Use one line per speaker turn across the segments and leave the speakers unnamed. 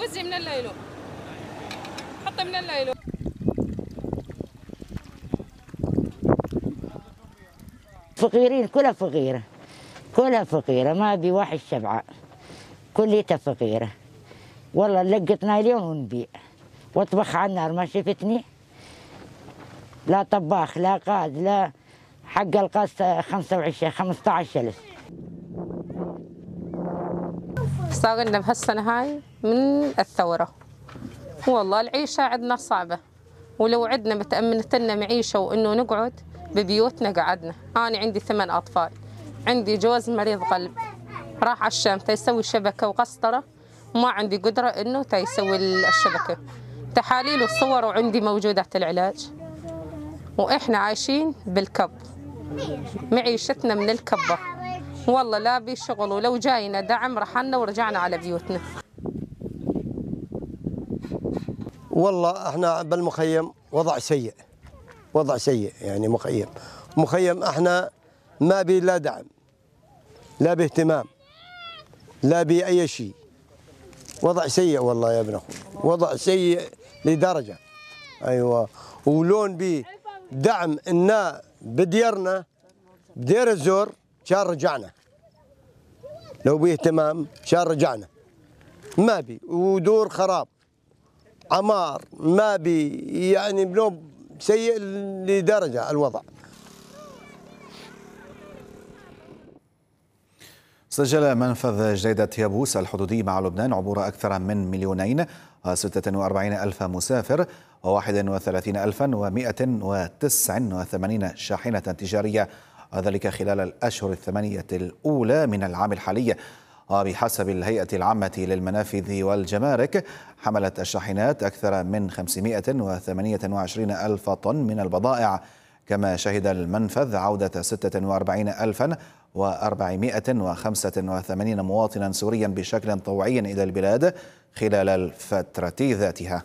هزي من الليلو، حطي من الليلو.
فقيرين، كلها فقيرة، كلها فقيرة، ما بي واحد شبعان، كليتها فقيرة. والله لقطنا اليوم ونبيع واطبخ على النار، ما شفتني لا طباخ لا قاد لا حق القاس 25 15,000.
اشتغلنا بهالسنة هاي من الثورة، والله العيشة عندنا صعبة، ولو عندنا متأمنة لنا معيشة وإنه نقعد ببيوتنا قعدنا. أنا عندي 8 أطفال، عندي جوز مريض قلب راح على الشام تيسوي شبكة وقسطرة، وما عندي قدرة إنه تيسوي الشبكة. تحاليل والصور وعندي موجودات العلاج، وإحنا عايشين بالكب، معيشتنا من الكبة. والله لا بشغل، ولو جاينا دعم رحلنا ورجعنا على بيوتنا.
والله احنا بالمخيم وضع سيء، وضع سيء يعني. مخيم احنا ما بي لا دعم لا باهتمام لا بأي شيء. وضع سيء والله يا ابن اخوي، وضع سيء لدرجة. ايوه، ولون بي دعم إنا بديرنا بدير الزور كان رجعنا، لو بيه اهتمام كان رجعنا. ما بي، ودور خراب عمار ما بي، يعني بنوب سيء لدرجة الوضع.
سجل منفذ جديدة يابوس الحدودي مع لبنان عبور أكثر من 2,046,000 مسافر و31,189 شاحنة تجارية، ذلك خلال الأشهر الثمانية الأولى من العام الحالي. وبحسب الهيئة العامة للمنافذ والجمارك، حملت الشاحنات أكثر من 528,000 طن من البضائع. كما شهد المنفذ عودة 46,485 مواطنا سوريا بشكل طوعي إلى البلاد خلال الفترة ذاتها.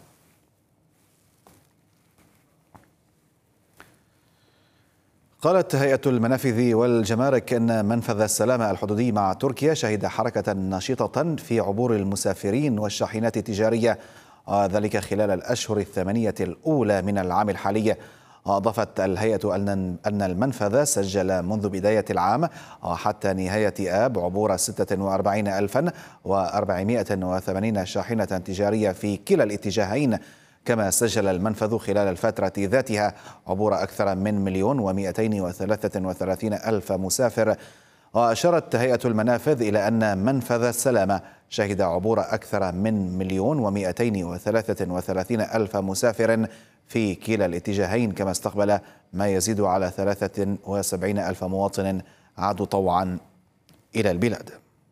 قالت هيئة المنافذ والجمارك أن منفذ السلامة الحدودي مع تركيا شهد حركة نشيطة في عبور المسافرين والشاحنات التجارية، ذلك خلال الأشهر الثمانية الأولى من العام الحالي. أضافت الهيئة أن المنفذ سجل منذ بداية العام حتى نهاية آب عبور 46,480 شاحنة تجارية في كلا الاتجاهين. كما سجل المنفذ خلال الفترة ذاتها عبور أكثر من 1,233,000 مسافر. وأشارت هيئة المنافذ إلى أن منفذ السلامة شهد عبور أكثر من 1,233,000 مسافر في كلا الاتجاهين، كما استقبل ما يزيد على 73,000 مواطن عادوا طوعا إلى البلاد.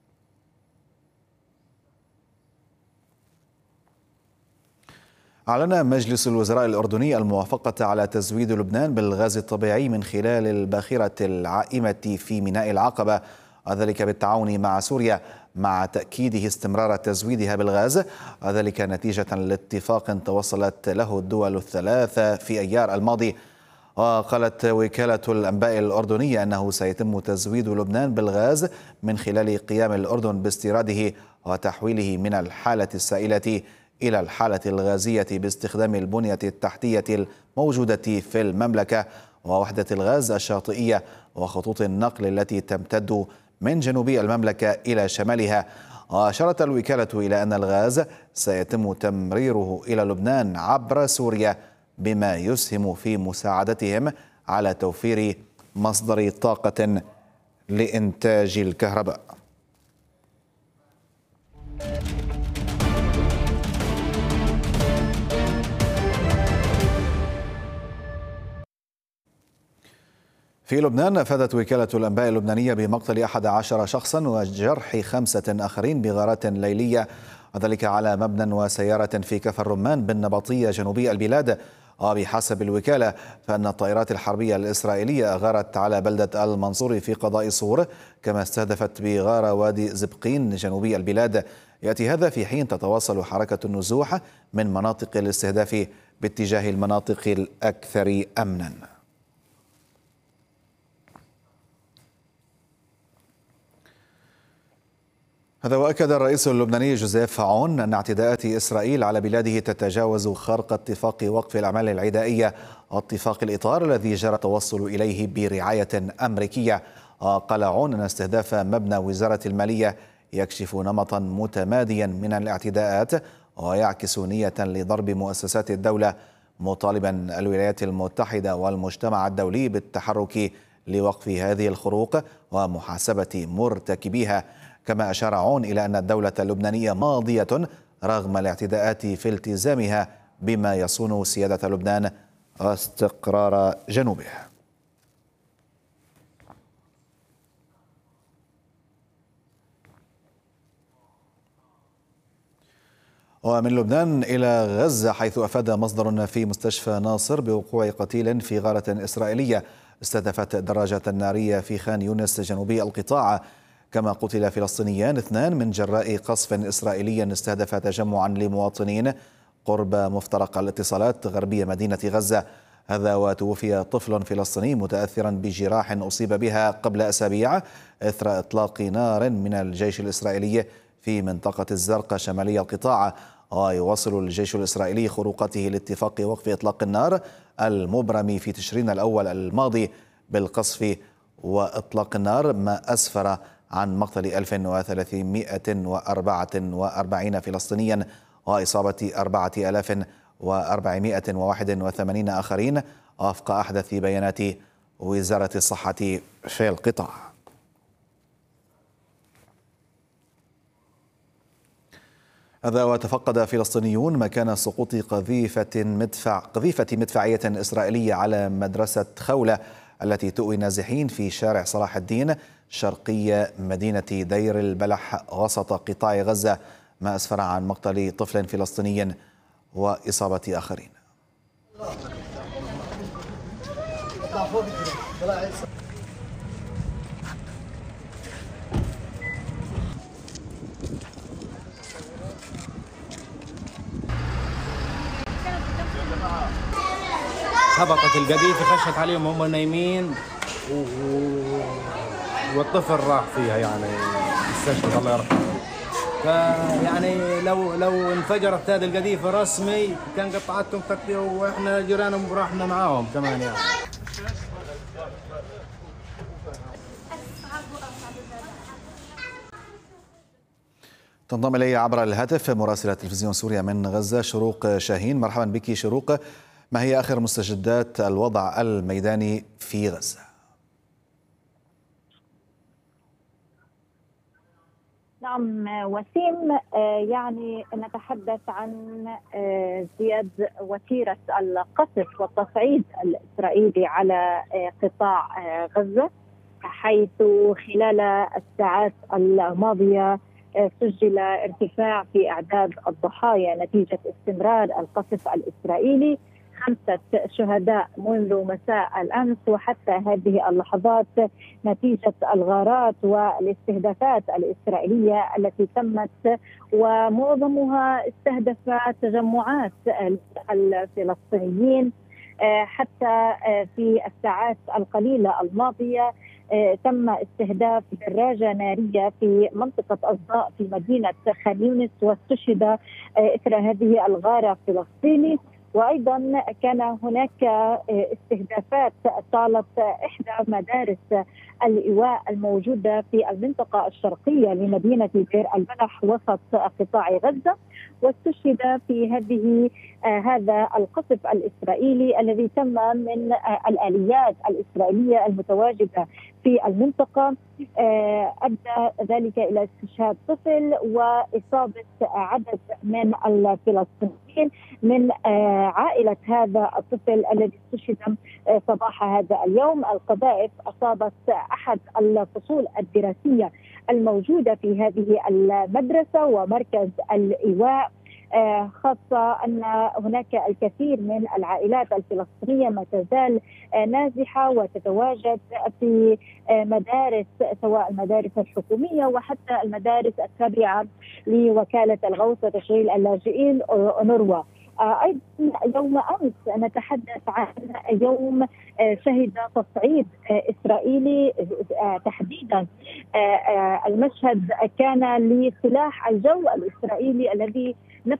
أعلن مجلس الوزراء الأردني الموافقة على تزويد لبنان بالغاز الطبيعي من خلال الباخرة العائمة في ميناء العقبة، وذلك بالتعاون مع سوريا، مع تأكيده استمرار تزويدها بالغاز، وذلك نتيجة لاتفاق توصلت له الدول الثلاثة في أيار الماضي. وقالت وكالة الأنباء الأردنية أنه سيتم تزويد لبنان بالغاز من خلال قيام الأردن باستيراده وتحويله من الحالة السائلة إلى الحالة الغازية باستخدام البنية التحتية الموجودة في المملكة ووحدة الغاز الشاطئية وخطوط النقل التي تمتد من جنوب المملكة إلى شمالها. وأشارت الوكالة إلى أن الغاز سيتم تمريره إلى لبنان عبر سوريا، بما يسهم في مساعدتهم على توفير مصدر طاقة لإنتاج الكهرباء. في لبنان أفادت وكالة الأنباء اللبنانية بمقتل 11 شخصا وجرح 5 آخرين بغارات ليلية، وذلك على مبنى وسيارة في كفر الرمان بالنبطية جنوبي البلاد. وبحسب الوكالة فإن الطائرات الحربية الإسرائيلية غارت على بلدة المنصور في قضاء صور، كما استهدفت بغار وادي زبقين جنوبي البلاد. يأتي هذا في حين تتواصل حركة النزوح من مناطق الاستهداف باتجاه المناطق الأكثر أمنا. هذا وأكد الرئيس اللبناني جوزيف عون أن اعتداءات إسرائيل على بلاده تتجاوز خرق اتفاق وقف الأعمال العدائية، اتفاق الإطار الذي جرى التوصل إليه برعاية أمريكية. قال عون أن استهداف مبنى وزارة المالية يكشف نمطا متماديا من الاعتداءات ويعكس نية لضرب مؤسسات الدولة، مطالبا الولايات المتحدة والمجتمع الدولي بالتحرك لوقف هذه الخروق ومحاسبة مرتكبيها. كما أشار عون إلى أن الدولة اللبنانية ماضية رغم الاعتداءات في التزامها بما يصون سيادة لبنان واستقرار جنوبه. ومن لبنان إلى غزة، حيث أفاد مصدر في مستشفى ناصر بوقوع قتيل في غارة إسرائيلية استهدفت دراجة نارية في خان يونس جنوبي القطاع. كما قتل فلسطينيان 2 من جراء قصف إسرائيلي استهدف تجمعا لمواطنين قرب مفترق الاتصالات غربية مدينة غزة. هذا وتوفي طفل فلسطيني متأثرا بجراح أصيب بها قبل أسابيع إثر إطلاق نار من الجيش الإسرائيلي في منطقة الزرقاء شمالي القطاع. ويواصل الجيش الإسرائيلي خروقته لاتفاق وقف إطلاق النار المبرم في تشرين الأول الماضي بالقصف وإطلاق النار، ما أسفر عن مقتل 1344 فلسطينيا وإصابة 4481 آخرين وفق أحدث بيانات وزارة الصحة في القطاع. هذا وتفقد فلسطينيون مكان سقوط قذيفة مدفعية إسرائيلية على مدرسة خولة التي تؤوي نازحين في شارع صلاح الدين شرقي مدينة دير البلح وسط قطاع غزة، ما أسفر عن مقتل طفل فلسطيني وإصابة آخرين.
هبطت القذيفة خشت عليهم هم نايمين والطفل راح فيها يعني استشهد الله يرحمه. فيعني لو انفجرت هذه القذيفة رسمي كان قطعتهم واحنا جيرانهم ورحنا معاهم كمان يعني.
تنضم إلي عبر الهاتف مراسلة تلفزيون سوريا من غزة شروق شاهين. مرحبا بك شروق، ما هي آخر مستجدات الوضع الميداني في غزة؟
نعم وسيم، يعني نتحدث عن ازدياد وتيرة القصف والتصعيد الإسرائيلي على قطاع غزة، حيث خلال الساعات الماضية سجل ارتفاع في أعداد الضحايا نتيجة استمرار القصف الإسرائيلي، 5 شهداء منذ مساء الأمس وحتى هذه اللحظات نتيجة الغارات والاستهدافات الإسرائيلية التي تمت، ومعظمها استهدف تجمعات الفلسطينيين. حتى في الساعات القليلة الماضية تم استهداف دراجة نارية في منطقة أصداء في مدينة خان يونس واستشهد إثر هذه الغارة فلسطيني. وأيضا كان هناك استهدافات طالت إحدى مدارس الإيواء الموجودة في المنطقة الشرقية لمدينة دير البلح وسط قطاع غزة، واستشهد في هذا القصف الإسرائيلي الذي تم من الآليات الإسرائيلية المتواجدة في المنطقة، أدى ذلك إلى استشهاد طفل وإصابة عدد من الفلسطينيين من عائلة هذا الطفل الذي استشهد صباح هذا اليوم. القذائف أصابت أحد الفصول الدراسية الموجودة في هذه المدرسة ومركز الإيواء، خاصة أن هناك الكثير من العائلات الفلسطينية ما تزال نازحة وتتواجد في مدارس، سواء المدارس الحكومية وحتى المدارس التابعة لوكالة الغوث وتشغيل اللاجئين أونروا. أيضا يوم أمس نتحدث عن يوم شهد تصعيد إسرائيلي تحديدا. المشهد كان لسلاح الجو الإسرائيلي الذي